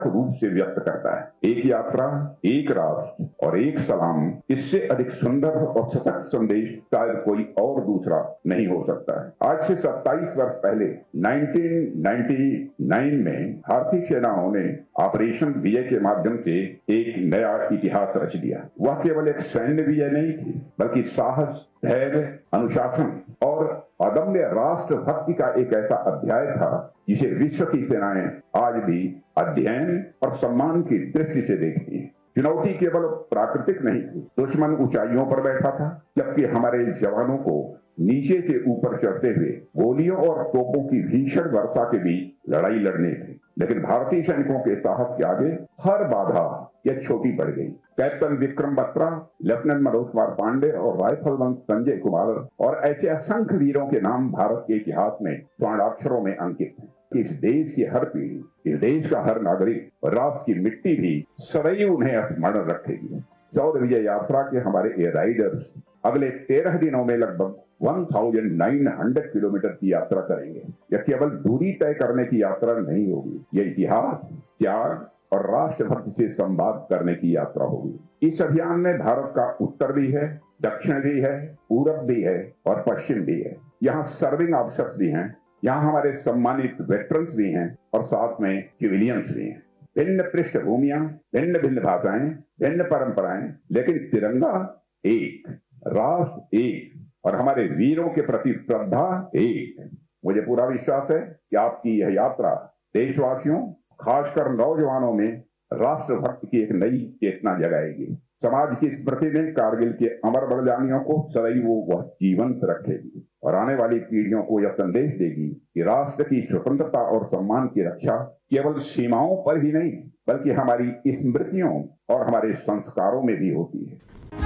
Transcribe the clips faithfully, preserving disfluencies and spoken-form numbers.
रूप से व्यक्त करता है। एक यात्रा, एक राष्ट्र और एक सलाम, इससे अधिक सुंदर और सशक्त संदेश शायद कोई और दूसरा नहीं हो सकता है। आज से सत्ताईस वर्ष पहले उन्नीस सौ निन्यानवे में भारतीय सेनाओं ने ऑपरेशन विजय के माध्यम से एक नया इतिहास रच दिया। वह केवल एक सैन्य विजय नहीं थी, बल्कि साहस, धैर्य, अनुशासन और अदम्य राष्ट्र भक्ति का एक ऐसा अध्याय था जिसे विश्व की सेनाएं आज भी अध्ययन और सम्मान की दृष्टि से देखती हैं। चुनौती केवल प्राकृतिक नहीं थी, दुश्मन ऊंचाइयों पर बैठा था, जबकि हमारे जवानों को नीचे से ऊपर चढ़ते हुए गोलियों और तोपों की भीषण वर्षा के बीच लड़ाई लड़नी थी। लेकिन भारतीय सैनिकों के साहस के आगे हर बाधा यह छोटी पड़ गई। कैप्टन विक्रम बत्रा, लेफ्टिनेंट मनोज कुमार पांडे और राइफलमैन संजय कुमार और ऐसे असंख्य वीरों के नाम भारत के इतिहास में स्वर्णाक्षरों में अंकित हैं। इस देश की हर पीढ़ी, इस देश का हर नागरिक और राष्ट्र की मिट्टी भी सदैव उन्हें स्मरण रखेगी। शौर्य विजय यात्रा के हमारे ये राइडर्स अगले तेरह दिनों में लगभग उन्नीस सौ किलोमीटर की यात्रा करेंगे। यह केवल दूरी तय करने की यात्रा नहीं होगी, यह इतिहास, त्याग और राष्ट्रभक्ति से संवाद करने की यात्रा होगी। इस अभियान में भारत का उत्तर भी है, दक्षिण भी है, पूरब भी है और पश्चिम भी है। यहाँ सर्विंग ऑफिसर्स भी हैं, यहाँ हमारे सम्मानित वेटरन्स भी हैं और साथ में सिविलियंस भी हैं। भिन्न पृष्ठभूमियां, भिन्न भिन्न भाषाएं, भिन्न परंपराएं, लेकिन तिरंगा एक, राष्ट्र एक और हमारे वीरों के प्रति श्रद्धा एक। मुझे पूरा विश्वास है कि आपकी यह यात्रा देशवासियों, खासकर नौजवानों में राष्ट्रभक्ति की एक नई चेतना जगाएगी। समाज की स्मृति में कारगिल के अमर बलिदानियों को सदैव वह जीवंत रखेगी और आने वाली पीढ़ियों को यह संदेश देगी कि राष्ट्र की स्वतंत्रता और सम्मान की रक्षा केवल सीमाओं पर ही नहीं, बल्कि हमारी स्मृतियों और हमारे संस्कारों में भी होती है।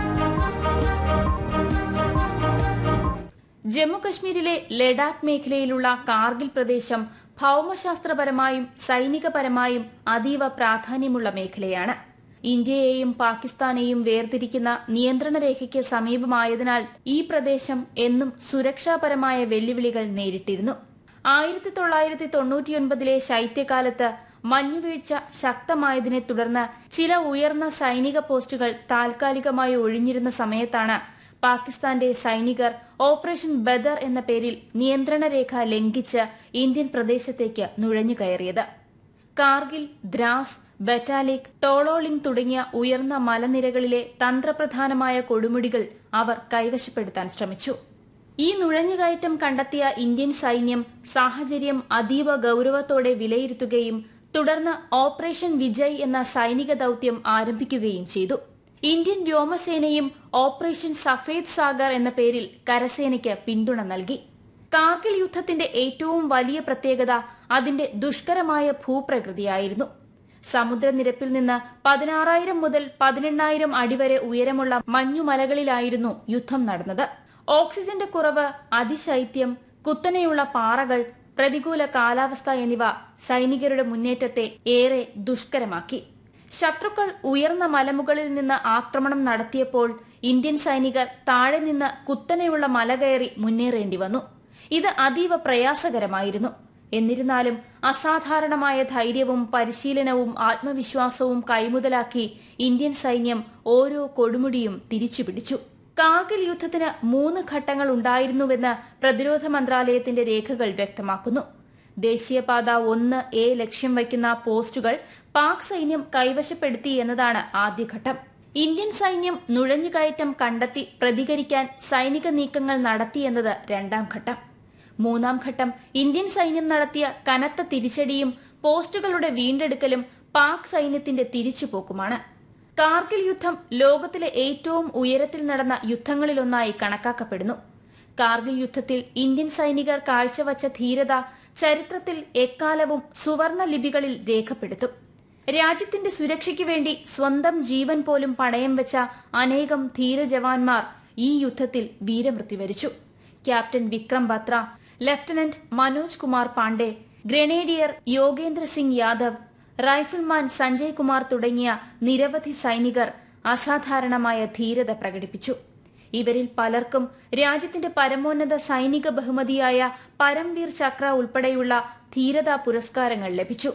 ജമ്മു കശ്മീരിലെ ലഡാക്ക് മേഖലയിലുള്ള കാർഗിൽ പ്രദേശം ഭൌമശാസ്ത്രപരമായും സൈനികപരമായും അതീവ പ്രാധാന്യമുള്ള മേഖലയാണ്. ഇന്ത്യയെയും പാകിസ്ഥാനെയും വേർതിരിക്കുന്ന നിയന്ത്രണ രേഖയ്ക്ക് സമീപമായതിനാൽ ഈ പ്രദേശം എന്നും സുരക്ഷാപരമായ വെല്ലുവിളികൾ നേരിട്ടിരുന്നു. ആയിരത്തി തൊള്ളായിരത്തി തൊണ്ണൂറ്റിയൊൻപതിലെ ശൈത്യകാലത്ത് മഞ്ഞുവീഴ്ച ശക്തമായതിനെ തുടർന്ന് ചില ഉയർന്ന സൈനിക പോസ്റ്റുകൾ താൽക്കാലികമായി ഒഴിഞ്ഞിരുന്ന സമയത്താണ് പാകിസ്ഥാന്റെ സൈനികർ ഓപ്പറേഷൻ ബദർ എന്ന പേരിൽ നിയന്ത്രണ രേഖ ലംഘിച്ച് ഇന്ത്യൻ പ്രദേശത്തേക്ക് നുഴഞ്ഞുകയറിയത്. കാർഗിൽ, ദ്രാസ്, ബറ്റാലിക്, ടോളോളിംഗ് തുടങ്ങിയ ഉയർന്ന മലനിരകളിലെ തന്ത്രപ്രധാനമായ കൊടുമുടികൾ അവർ കൈവശപ്പെടുത്താൻ ശ്രമിച്ചു. ഈ നുഴഞ്ഞുകയറ്റം കണ്ടെത്തിയ ഇന്ത്യൻ സൈന്യം സാഹചര്യം അതീവ ഗൌരവത്തോടെ വിലയിരുത്തുകയും തുടർന്ന് ഓപ്പറേഷൻ വിജയ് എന്ന സൈനിക ദൌത്യം ആരംഭിക്കുകയും ചെയ്തു. ഇന്ത്യൻ വ്യോമസേനയും ഓപ്പറേഷൻ സഫേദ് സാഗർ എന്ന പേരിൽ കരസേനയ്ക്ക് പിന്തുണ നൽകി. കാർഗിൽ യുദ്ധത്തിന്റെ ഏറ്റവും വലിയ പ്രത്യേകത അതിന്റെ ദുഷ്കരമായ ഭൂപ്രകൃതിയായിരുന്നു. സമുദ്രനിരപ്പിൽ നിന്ന് പതിനാറായിരം മുതൽ പതിനെണ്ണായിരം അടി വരെ ഉയരമുള്ള മഞ്ഞുമലകളിലായിരുന്നു യുദ്ധം നടന്നത്. ഓക്സിജന്റെ കുറവ്, അതിശൈത്യം, കുത്തനെയുള്ള പാറകൾ, പ്രതികൂല കാലാവസ്ഥ എന്നിവ സൈനികരുടെ മുന്നേറ്റത്തെ ഏറെ ദുഷ്കരമാക്കി. ശത്രുക്കൾ ഉയർന്ന മലമുകളിൽ നിന്ന് ആക്രമണം നടത്തിയപ്പോൾ ഇന്ത്യൻ സൈനികർ താഴെ നിന്ന് കുത്തനെയുള്ള മല കയറി മുന്നേറേണ്ടി വന്നു. ഇത് അതീവ പ്രയാസകരമായിരുന്നു. എന്നിരുന്നാലും അസാധാരണമായ ധൈര്യവും പരിശീലനവും ആത്മവിശ്വാസവും കൈമുതലാക്കി ഇന്ത്യൻ സൈന്യം ഓരോ കൊടുമുടിയും തിരിച്ചുപിടിച്ചു. കാർഗിൽ യുദ്ധത്തിന് മൂന്ന് ഘട്ടങ്ങൾ ഉണ്ടായിരുന്നുവെന്ന് പ്രതിരോധ മന്ത്രാലയത്തിന്റെ രേഖകൾ വ്യക്തമാക്കുന്നു. ദേശീയപാത ഒന്ന് എ ലക്ഷ്യം വയ്ക്കുന്ന പോസ്റ്റുകൾ പാക് സൈന്യം കൈവശപ്പെടുത്തി എന്നതാണ് ആദ്യഘട്ടം. ഇന്ത്യൻ സൈന്യം നുഴഞ്ഞുകയറ്റം കണ്ടെത്തി പ്രതികരിക്കാൻ സൈനിക നീക്കങ്ങൾ നടത്തിയെന്നത് രണ്ടാം ഘട്ടം. മൂന്നാം ഘട്ടം ഇന്ത്യൻ സൈന്യം നടത്തിയ കനത്ത തിരിച്ചടിയും പോസ്റ്റുകളുടെ വീണ്ടെടുക്കലും പാക് സൈന്യത്തിന്റെ തിരിച്ചുപോക്കുമാണ്. കാർഗിൽ യുദ്ധം ലോകത്തിലെ ഏറ്റവും ഉയരത്തിൽ നടന്ന യുദ്ധങ്ങളിലൊന്നായി കണക്കാക്കപ്പെടുന്നു. കാർഗിൽ യുദ്ധത്തിൽ ഇന്ത്യൻ സൈനികർ കാഴ്ചവച്ച ധീരത ചരിത്രത്തിൽ എക്കാലവും സുവർണ ലിപികളിൽ രേഖപ്പെടുത്തും. രാജ്യത്തിന്റെ സുരക്ഷയ്ക്ക് വേണ്ടി സ്വന്തം ജീവൻ പോലും പണയം വെച്ച അനേകം ധീരജവാന്മാർ ഈ യുദ്ധത്തിൽ വീരമൃത്യു വരിച്ചു. Captain Vikram Batra, lieutenant Manoj Kumar Pandey, Grenadier Yogendra Singh Yadav, rifleman Sanjay Kumar തുടങ്ങിയ നിരവധി സൈനികർ അസാധാരണമായ ധീരത പ്രകടിപ്പിച്ചു. ഇവരിൽ പലർക്കും രാജ്യത്തിന്റെ പരമോന്നത സൈനിക ബഹുമതിയായ പരംവീർ ചക്ര ഉൾപ്പെടെയുള്ള ധീരതാ പുരസ്കാരങ്ങൾ ലഭിച്ചു.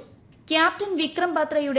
ക്യാപ്റ്റൻ വിക്രം ബത്രയുടെ